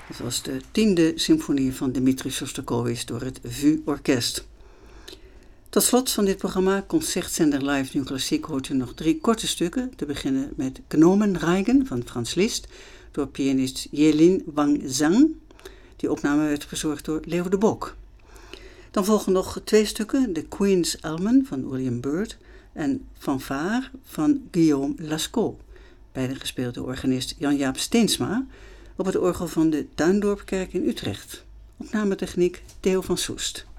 Dat was de 10e symfonie van Dmitri Shostakovich door het VU-orkest. Tot slot van dit programma, Concertzender Live Nu Klassiek, hoort u nog 3 korte stukken. Te beginnen met Gnomenreigen van Franz Liszt door pianist Jelin Wang Zhang. Die opname werd verzorgd door Leo de Bok. Dan volgen nog 2 stukken, The Queen's Almond van William Byrd en Fanfare van Guillaume Lascaux. Beide gespeeld door organist Jan-Jaap Steensma op het orgel van de Tuindorpkerk in Utrecht. Opnametechniek Theo van Soest.